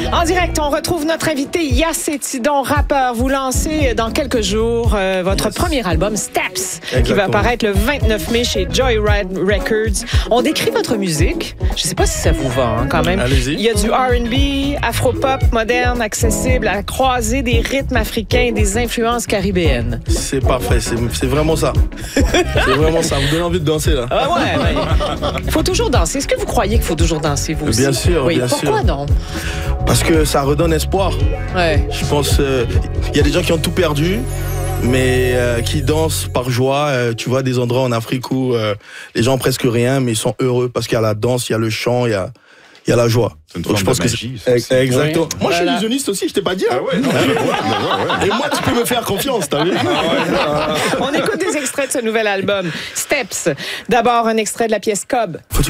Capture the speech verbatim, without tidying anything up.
En direct, on retrouve notre invité Yassé Tidon, rappeur. Vous lancez dans quelques jours euh, votre yes. premier album, Steps, Exactement. qui va apparaître le vingt-neuf mai chez Joyride Records. On décrit votre musique. Je ne sais pas si ça vous va hein, quand même. Allez-y. Il y a du R and B, afro-pop, moderne, accessible, à la croisée des rythmes africains et des influences caribéennes. C'est parfait, c'est, c'est vraiment ça. C'est vraiment ça. Vous donne envie de danser là. Ah ouais, il ben, faut toujours danser. Est-ce que vous croyez qu'il faut toujours danser, vous aussi? Bien sûr, oui. bien Pourquoi sûr. Pourquoi non? Parce que ça redonne espoir. Ouais. Je pense il euh, y a des gens qui ont tout perdu, mais euh, qui dansent par joie. Euh, tu vois des endroits en Afrique où euh, les gens ont presque rien, mais ils sont heureux parce qu'il y a la danse, il y a le chant, il y a, il y a la joie. C'est une forme je pense de magie, que c'est... ça, Exactement. Oui. Moi, voilà. je suis illusionniste aussi, je t'ai pas dit. Hein. Ah ouais, non, je vois, ouais, ouais. Et moi, tu peux me faire confiance, t'as vu? On écoute des extraits de ce nouvel album, Steps. D'abord, un extrait de la pièce Cobb. Faut